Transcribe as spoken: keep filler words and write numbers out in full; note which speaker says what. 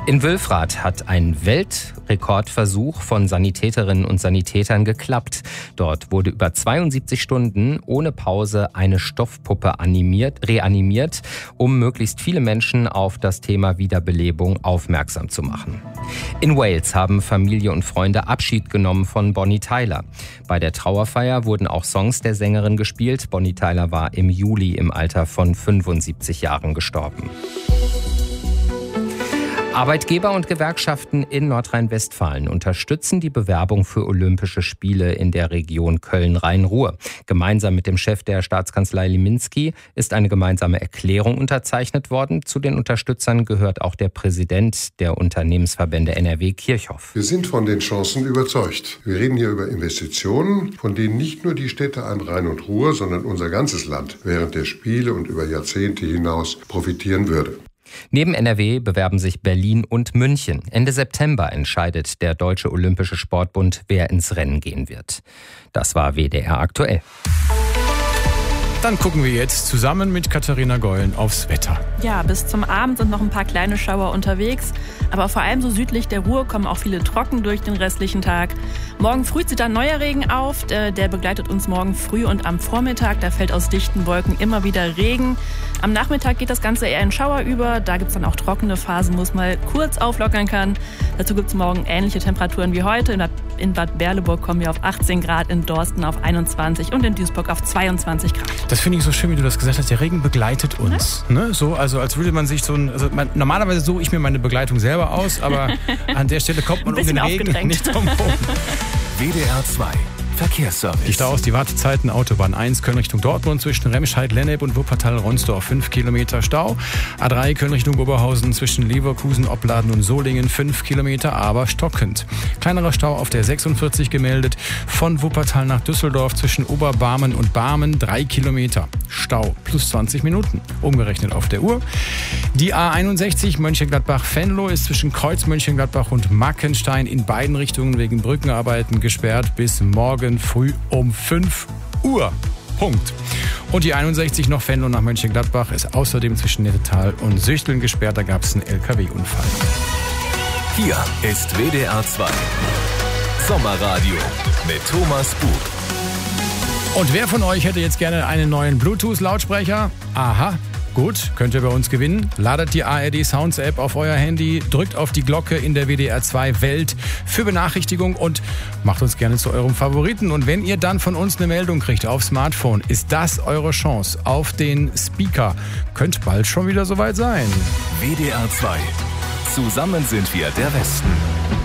Speaker 1: In Wülfrath hat ein Weltrekordversuch von Sanitäterinnen und Sanitätern geklappt. Dort wurde über zweiundsiebzig Stunden ohne Pause eine Stoffpuppe animiert, reanimiert, um möglichst viele Menschen auf das Thema Wiederbelebung aufmerksam zu machen. In Wales haben Familie und Freunde Abschied genommen von Bonnie Tyler. Bei der Trauerfeier wurden auch Songs der Sängerin gespielt. Bonnie Tyler war im Juli im Alter von fünfundsiebzig Jahren gestorben. Arbeitgeber und Gewerkschaften in Nordrhein-Westfalen unterstützen die Bewerbung für Olympische Spiele in der Region Köln-Rhein-Ruhr. Gemeinsam mit dem Chef der Staatskanzlei Liminski ist eine gemeinsame Erklärung unterzeichnet worden. Zu den Unterstützern gehört auch der Präsident der Unternehmensverbände N R W, Kirchhoff.
Speaker 2: Wir sind von den Chancen überzeugt. Wir reden hier über Investitionen, von denen nicht nur die Städte an Rhein und Ruhr, sondern unser ganzes Land während der Spiele und über Jahrzehnte hinaus profitieren würde.
Speaker 1: Neben N R W bewerben sich Berlin und München. Ende September entscheidet der Deutsche Olympische Sportbund, wer ins Rennen gehen wird. Das war W D R aktuell.
Speaker 3: Dann gucken wir jetzt zusammen mit Katharina Geulen aufs Wetter.
Speaker 4: Ja, bis zum Abend sind noch ein paar kleine Schauer unterwegs. Aber vor allem so südlich der Ruhr kommen auch viele trocken durch den restlichen Tag. Morgen früh zieht dann neuer Regen auf. Der begleitet uns morgen früh und am Vormittag. Da fällt aus dichten Wolken immer wieder Regen. Am Nachmittag geht das Ganze eher in Schauer über. Da gibt es dann auch trockene Phasen, wo es mal kurz auflockern kann. Dazu gibt es morgen ähnliche Temperaturen wie heute. In Bad Berleburg kommen wir auf achtzehn Grad, in Dorsten auf einundzwanzig und in Duisburg auf zweiundzwanzig Grad.
Speaker 3: Das finde ich so schön, wie du das gesagt hast. Der Regen begleitet uns. Ja. Ne? So, also als würde man sich so ein, also man, normalerweise suche ich mir meine Begleitung selber aus, aber an der Stelle kommt man um den Regen nicht drum herum.
Speaker 5: W D R zwei Verkehrsservice.
Speaker 3: Die Staus, die Wartezeiten, Autobahn eins, Köln Richtung Dortmund zwischen Remscheid, Lennep und Wuppertal-Ronsdorf, fünf Kilometer Stau. A drei, Köln Richtung Oberhausen zwischen Leverkusen, Opladen und Solingen, fünf Kilometer, aber stockend. Kleinerer Stau auf der sechsundvierzig gemeldet, von Wuppertal nach Düsseldorf zwischen Oberbarmen und Barmen, drei Kilometer. Stau plus zwanzig Minuten, umgerechnet auf der Uhr. Die A einundsechzig Mönchengladbach-Venlo ist zwischen Kreuz Mönchengladbach und Mackenstein in beiden Richtungen wegen Brückenarbeiten gesperrt bis morgen früh um fünf Uhr. Punkt. Und die einundsechzig noch Venlo nach Mönchengladbach ist außerdem zwischen Nettetal und Süchteln gesperrt. Da gab es einen L K W-Unfall.
Speaker 5: Hier ist W D R zwei Sommerradio mit Thomas Bug.
Speaker 3: Und wer von euch hätte jetzt gerne einen neuen Bluetooth-Lautsprecher? Aha. Gut, könnt ihr bei uns gewinnen. Ladet die A R D Sounds App auf euer Handy, drückt auf die Glocke in der W D R zwei Welt für Benachrichtigung und macht uns gerne zu eurem Favoriten. Und wenn ihr dann von uns eine Meldung kriegt auf Smartphone, ist das eure Chance auf den Speaker. Könnte bald schon wieder soweit sein.
Speaker 5: W D R zwei. Zusammen sind wir der Westen.